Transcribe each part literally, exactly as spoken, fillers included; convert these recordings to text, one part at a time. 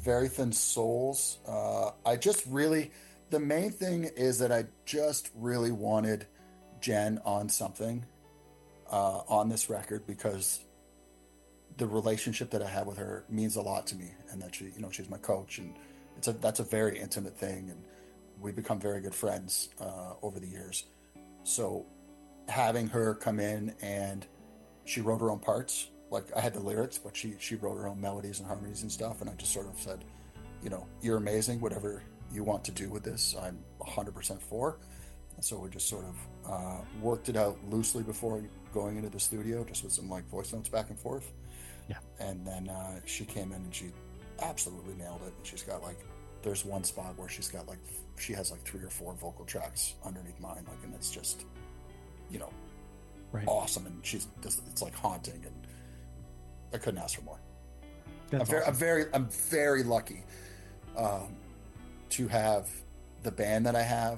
Very Thin Souls. Uh, I just really, the main thing is that I just really wanted Jen on something uh, on this record because the relationship that I have with her means a lot to me, and that she, you know, she's my coach, and it's a that's a very intimate thing, and we've become very good friends uh, over the years. So having her come in and she wrote her own parts. Like I had the lyrics, but she she wrote her own melodies and harmonies and stuff, and I just sort of said, you know, you're amazing. Whatever you want to do with this, I'm one hundred percent for. And so we just sort of uh, worked it out loosely before going into the studio, just with some like voice notes back and forth. Yeah. And then uh, she came in and she absolutely nailed it. And she's got like, there's one spot where she's got like, she has like three or four vocal tracks underneath mine, like, and it's just, you know, right. awesome. And she's just, it's like haunting, and I couldn't ask for more. That's I'm very, awesome. I'm very, I'm very lucky um, to have the band that I have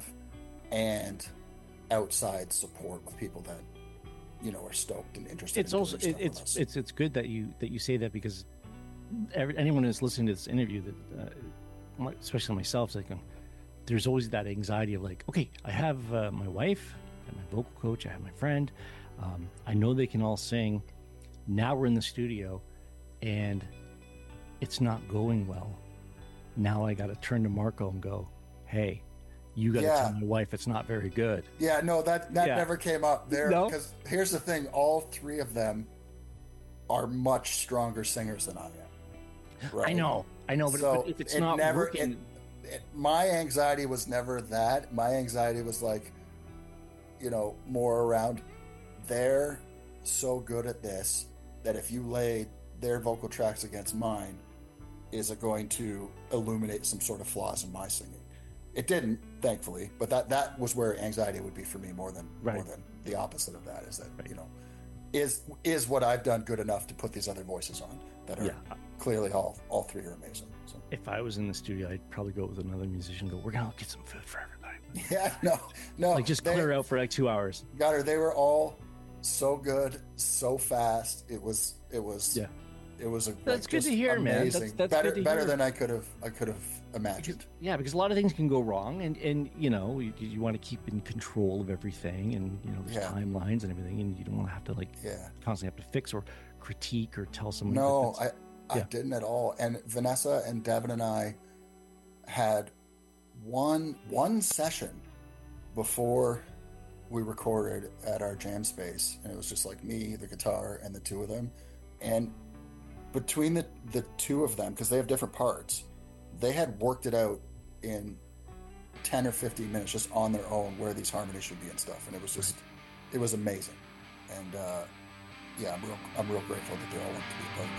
and outside support with people that, you know, are stoked and interested. It's in also doing it, stuff with it's us. it's it's good that you that you say that, because every, anyone who's listening to this interview, that uh, especially myself, is like, um, there's always that anxiety of like, okay, I have uh, my wife, I have my vocal coach, I have my friend, um, I know they can all sing. Now we're in the studio, and it's not going well. Now I got to turn to Marco and go, hey, you got to Yeah. tell my wife it's not very good. Yeah, no, that that Yeah. never came up there. No? Because here's the thing: all three of them are much stronger singers than I am. Right? I know, I know, but, So but if it's it not never, working, it, it, my anxiety was never that. My anxiety was like, you know, more around, they're so good at this that if you lay their vocal tracks against mine, is it going to illuminate some sort of flaws in my singing? It didn't, thankfully, but that that was where anxiety would be for me more than Right. more than the opposite of that. Is that Right. you know, is is what I've done good enough to put these other voices on that are Yeah. clearly all all three are amazing. So if I was in the studio, I'd probably go with another musician. Go, we're gonna get some food for everybody. yeah, no, no, Like just they- clear out for like two hours. got her. They were all so good, so fast. It was it was Yeah. It was a That's like, good just to hear, man. amazing. That's- that's better good to better hear. than I could have I could have imagined. Yeah, because a lot of things can go wrong, and and you know you, you want to keep in control of everything, and you know there's Yeah. timelines and everything, and you don't want to have to like Yeah. constantly have to fix or critique or tell someone. No, that I I yeah. didn't at all. And Vanessa and Devin and I had one one session before we recorded at our jam space, and it was just like me, the guitar, and the two of them. And between the the two of them, because they have different parts, they had worked it out in ten or fifteen minutes just on their own where these harmonies should be and stuff. And it was just, it was amazing. And uh, yeah, I'm real, I'm real grateful that they all went to be a part of it.